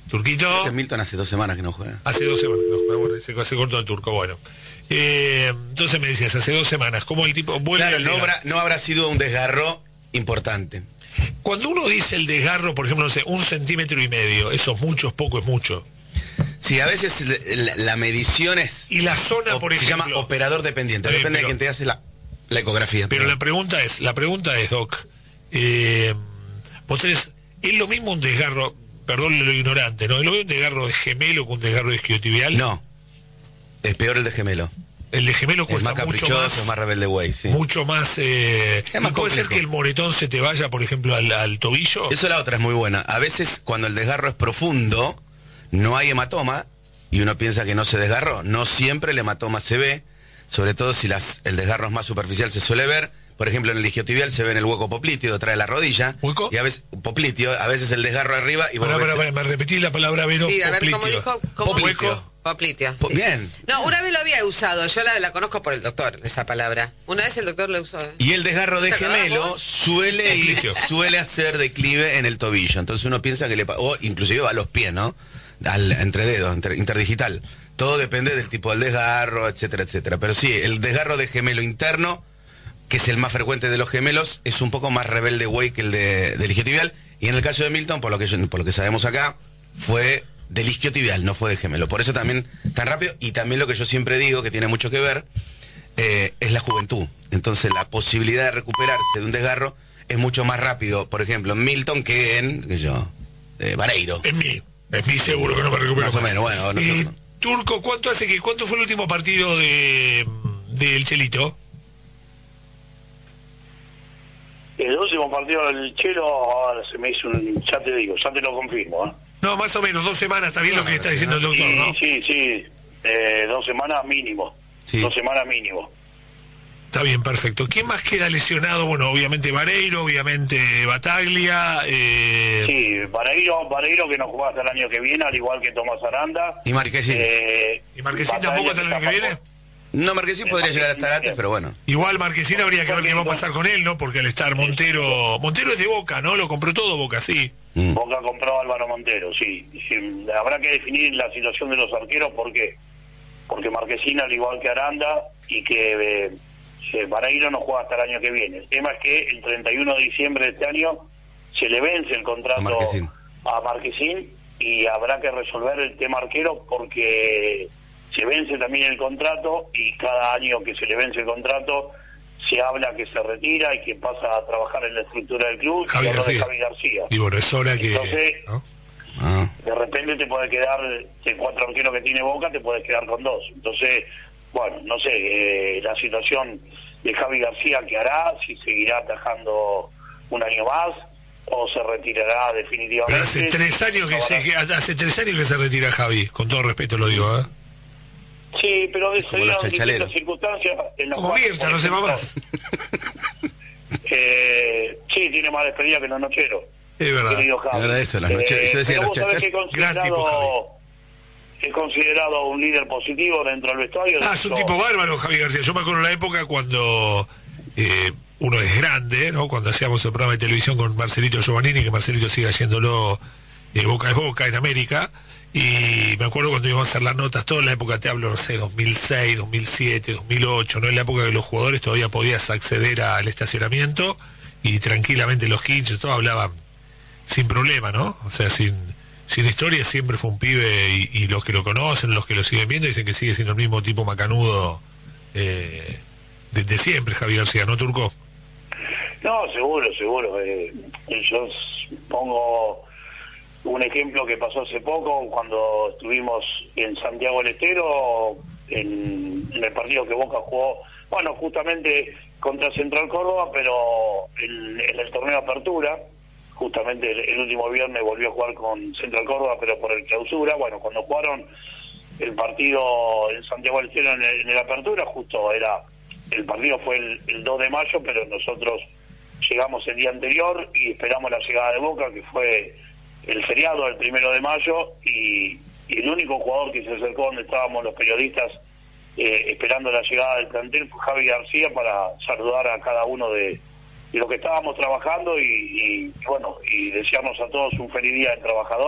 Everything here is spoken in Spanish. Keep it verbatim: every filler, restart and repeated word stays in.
Turquito. Creo que Milton hace dos semanas que no juega. Hace dos semanas que no juega, bueno, se, se cortó el turco, bueno. Eh, entonces me decías, hace dos semanas, ¿cómo el tipo vuelve Claro, al no desgarro? habrá, no habrá sido un desgarro importante. Cuando uno dice el desgarro, por ejemplo, no sé, un centímetro y medio, eso es mucho, es poco, es mucho. Sí, a veces la, la medición es... Y la zona, o, por se ejemplo... llama operador dependiente, Bien, depende pero, de quién te hace la, la ecografía. Pero, pero la pregunta es, la pregunta es, Doc, eh, vos tenés, ¿es lo mismo un desgarro, perdón lo ignorante, ¿no? ¿Es lo mismo un desgarro de gemelo que un desgarro de isquiotibial? No, es peor el de gemelo. El de gemelo Es cuesta más mucho caprichoso, más, es más rebelde güey, sí. mucho más, eh, es más puede ser complejo. que el moretón se te vaya, por ejemplo, al, al tobillo. Eso la otra es muy buena. A veces cuando el desgarro es profundo, no hay hematoma y uno piensa que no se desgarró. No siempre el hematoma se ve, sobre todo si las, el desgarro es más superficial se suele ver. Por ejemplo, en el isquiotibial se ve en el hueco popliteo detrás de la rodilla. ¿Hueco? Y a veces, popliteo, a veces el desgarro arriba y vos Para, ves- para, para, me repetí la palabra Vero. Sí, a ver, popliteo. ¿cómo dijo? ¿Cómo? Popliteo. Popliteo. Po- Sí. Bien. No, una vez lo había usado, yo la, la conozco por el doctor, esa palabra. Una vez el doctor lo usó. ¿eh? Y el desgarro de ¿Te acordás gemelo vos? suele ir, Popliteo. suele hacer declive en el tobillo. Entonces uno piensa que le... pa- O inclusive va a los pies, ¿no? Al, entre dedos, entre- interdigital. Todo depende del tipo del desgarro, etcétera, etcétera. Pero sí, el desgarro de gemelo interno, que es el más frecuente de los gemelos, es un poco más rebelde güey que el de, del isquiotibial. Y en el caso de Milton, por lo que yo- por lo que sabemos acá, fue del isquiotibial, no fue de gemelo. Por eso también tan rápido. Y también lo que yo siempre digo, que tiene mucho que ver, eh, es la juventud. Entonces la posibilidad de recuperarse de un desgarro es mucho más rápido, por ejemplo, en Milton que en, qué sé yo, eh, Vareiro. Es mí, es mí seguro que no me recupero Más o más. menos, bueno, Eh, nosotros- Turco, ¿cuánto hace que, cuánto fue el último partido de del Chelito? El último partido del Chelo, ahora se me hizo un... Ya te digo, ya te lo confirmo, ¿eh? No, más o menos, dos semanas, está bien lo que está diciendo el doctor, Sí, ¿no? sí, sí. Eh, dos semanas mínimo. Sí. Dos semanas mínimo. Está bien, perfecto. ¿Quién más queda lesionado? Bueno, obviamente Vareiro, obviamente Bataglia. Eh... Sí, Vareiro, Vareiro que no juega hasta el año que viene, al igual que Tomás Aranda. Y Marquesín. Eh, ¿Y Marquesín Bataglia tampoco hasta el año que está viene? No, Marquesín podría llegar a estar antes, pero bueno. Igual Marquesín habría que ver qué va a pasar con él, ¿no? Porque al estar Montero... Montero es de Boca, ¿no? Lo compró todo Boca, sí. Mm. Boca compró a Álvaro Montero, sí. Sí, habrá que definir la situación de los arqueros, ¿por qué? Porque Marquesín, al igual que Aranda, y que eh, eh, Vareiro no juega hasta el año que viene. El tema es que el treinta y uno de diciembre de este año se le vence el contrato A Marquesín. a Marquesín y habrá que resolver el tema arquero porque se vence también el contrato y cada año que se le vence el contrato se habla que se retira y que pasa a trabajar en la estructura del club. Javi y hablo de García. Javi García. Y bueno, es hora que... Entonces, ¿no? Ah. de repente te puede quedar, de cuatro arqueros que tiene Boca, te puedes quedar con dos. Entonces, bueno, no sé, eh, la situación de Javi García, ¿qué hará? Si seguirá atajando un año más o se retirará definitivamente. Pero hace tres años que se, que hace tres años que se retira Javi, con todo respeto lo digo, ¿eh? Sí, pero de Como los distintas chachaleros. circunstancias en las Como cuales, Mirta, por no se va ejemplo, más. eh, sí, tiene más despedida que los nocheros. Es verdad. Querido Javi. Es verdad eso, las noche- Eh, yo decía pero los vos sabés que he chachas- Gran tipo, considerado, he considerado un líder positivo dentro del vestuario. Ah, es un Yo- tipo bárbaro, Javi García. Yo me acuerdo la época cuando eh, uno es grande, ¿no? Cuando hacíamos el programa de televisión con Marcelito Giovannini, que Marcelito sigue haciéndolo eh, Boca es Boca en América. Y me acuerdo cuando íbamos a hacer las notas, toda la época, te hablo, no sé, dos mil seis, dos mil siete, dos mil ocho, ¿no? En la época que los jugadores todavía podías acceder al estacionamiento y tranquilamente los quinches, todos hablaban sin problema, ¿no? O sea, sin, sin historia, siempre fue un pibe y, y los que lo conocen, los que lo siguen viendo, dicen que sigue siendo el mismo tipo macanudo eh, de, de siempre, Javier García, ¿no, Turco? No, seguro, seguro. Eh, yo pongo un ejemplo que pasó hace poco, cuando estuvimos en Santiago del Estero, en, en el partido que Boca jugó, bueno, justamente contra Central Córdoba, pero en, en el torneo de apertura, justamente el, el último viernes volvió a jugar con Central Córdoba, pero por el clausura. Bueno, cuando jugaron el partido en Santiago del Estero en el, en el apertura, justo era, el partido fue el, el dos de mayo, pero nosotros llegamos el día anterior y esperamos la llegada de Boca, que fue el feriado del primero de mayo, y, y el único jugador que se acercó donde estábamos los periodistas eh, esperando la llegada del plantel fue Javi García para saludar a cada uno de, de los que estábamos trabajando y, y bueno, y desearnos a todos un feliz día del trabajador.